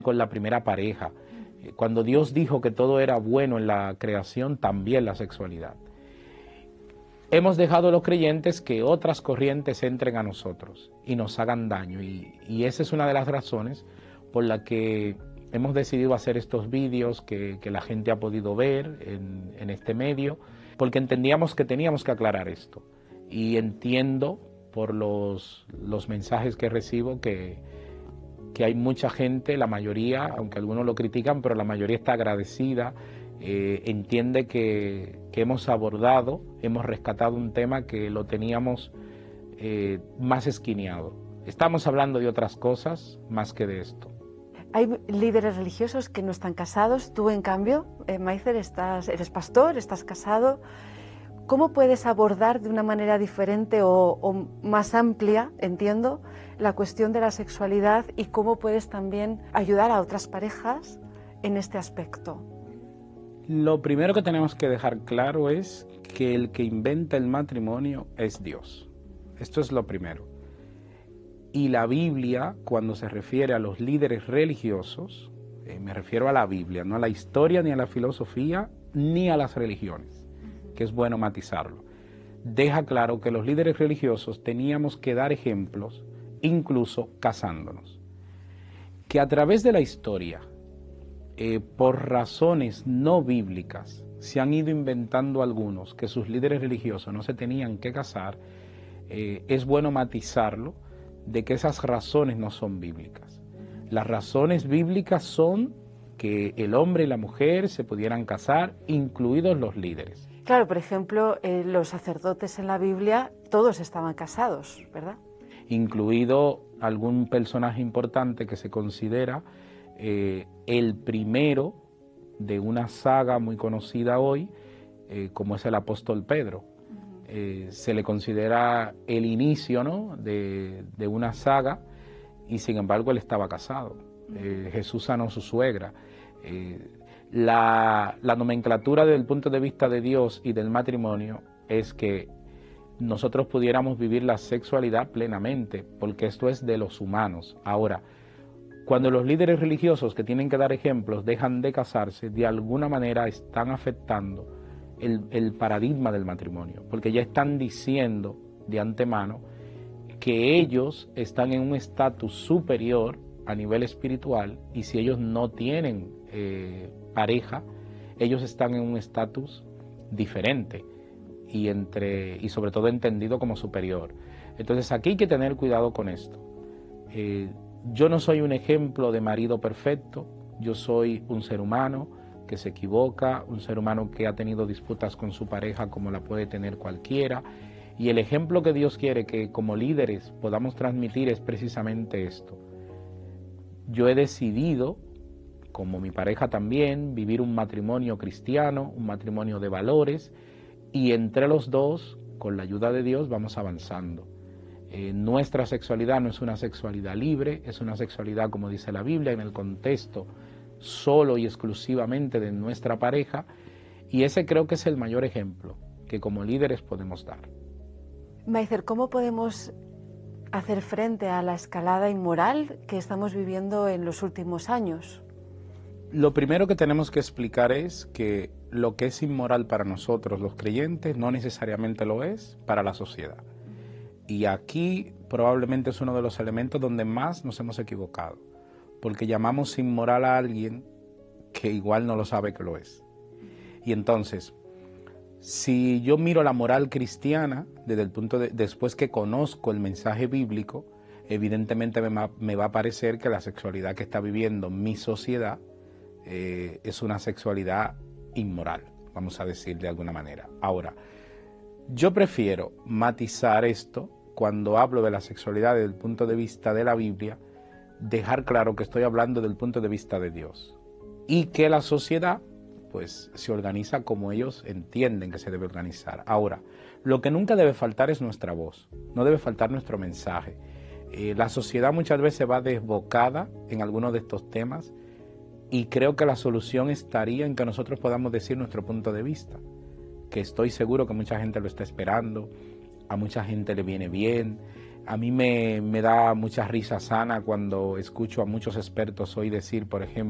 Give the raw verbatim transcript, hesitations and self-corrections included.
con la primera pareja. Cuando Dios dijo que todo era bueno en la creación, también la sexualidad. Hemos dejado los creyentes que otras corrientes entren a nosotros y nos hagan daño. Y, y esa es una de las razones por la que hemos decidido hacer estos vídeos que, que la gente ha podido ver en, en este medio, porque entendíamos que teníamos que aclarar esto. Y entiendo por los, los mensajes que recibo que, que hay mucha gente, la mayoría, aunque algunos lo critican, pero la mayoría está agradecida, eh, entiende que, que hemos abordado, hemos rescatado un tema que lo teníamos eh, más esquineado. Estamos hablando de otras cosas más que de esto. Hay líderes religiosos que no están casados. Tú, en cambio, eh, Maizer, estás, eres pastor, estás casado. ¿Cómo puedes abordar de una manera diferente o, o más amplia, entiendo, la cuestión de la sexualidad y cómo puedes también ayudar a otras parejas en este aspecto? Lo primero que tenemos que dejar claro es que el que inventa el matrimonio es Dios. Esto es lo primero. Y la Biblia, cuando se refiere a los líderes religiosos, eh, me refiero a la Biblia, no a la historia, ni a la filosofía, ni a las religiones, que es bueno matizarlo. Deja claro que los líderes religiosos teníamos que dar ejemplos, incluso casándonos. Que a través de la historia, eh, por razones no bíblicas, se han ido inventando algunos que sus líderes religiosos no se tenían que casar, eh, es bueno matizarlo, de que esas razones no son bíblicas. Las razones bíblicas son que el hombre y la mujer se pudieran casar, incluidos los líderes. Claro, por ejemplo, eh, los sacerdotes en la Biblia, todos estaban casados, ¿verdad? Incluido algún personaje importante que se considera eh, el primero de una saga muy conocida hoy, eh, como es el apóstol Pedro. Eh, se le considera el inicio, ¿no?, de, de una saga, y sin embargo él estaba casado. Eh, Jesús sanó a su suegra. Eh, la, la nomenclatura desde el punto de vista de Dios y del matrimonio es que nosotros pudiéramos vivir la sexualidad plenamente, porque esto es de los humanos. Ahora, cuando los líderes religiosos que tienen que dar ejemplos dejan de casarse, de alguna manera están afectando El, el paradigma del matrimonio, porque ya están diciendo de antemano que ellos están en un estatus superior a nivel espiritual, y si ellos no tienen eh, pareja, ellos están en un estatus diferente y, entre, y sobre todo entendido como superior. Entonces aquí hay que tener cuidado con esto. Eh, yo no soy un ejemplo de marido perfecto, yo soy un ser humano que se equivoca, un ser humano que ha tenido disputas con su pareja como la puede tener cualquiera, y el ejemplo que Dios quiere que como líderes podamos transmitir es precisamente esto. Yo he decidido, como mi pareja también, vivir un matrimonio cristiano, un matrimonio de valores, y entre los dos, con la ayuda de Dios, vamos avanzando. Eh, nuestra sexualidad no es una sexualidad libre, es una sexualidad, como dice la Biblia, en el contexto solo y exclusivamente de nuestra pareja, y ese creo que es el mayor ejemplo que como líderes podemos dar. Maizer, ¿cómo podemos hacer frente a la escalada inmoral que estamos viviendo en los últimos años? Lo primero que tenemos que explicar es que lo que es inmoral para nosotros los creyentes no necesariamente lo es para la sociedad. Y aquí probablemente es uno de los elementos donde más nos hemos equivocado, porque llamamos inmoral a alguien que igual no lo sabe que lo es. Y entonces, si yo miro la moral cristiana desde el punto de, después que conozco el mensaje bíblico, evidentemente me va, me va a parecer que la sexualidad que está viviendo mi sociedad eh, es una sexualidad inmoral, vamos a decir de alguna manera. Ahora, yo prefiero matizar esto cuando hablo de la sexualidad desde el punto de vista de la Biblia, dejar claro que estoy hablando del punto de vista de Dios y que la sociedad pues se organiza como ellos entienden que se debe organizar. Ahora, lo que nunca debe faltar es nuestra voz, no debe faltar nuestro mensaje. Eh, la sociedad muchas veces va desbocada en algunos de estos temas, y creo que la solución estaría en que nosotros podamos decir nuestro punto de vista, que estoy seguro que mucha gente lo está esperando, a mucha gente le viene bien. A mí me, me da mucha risa sana cuando escucho a muchos expertos hoy decir, por ejemplo,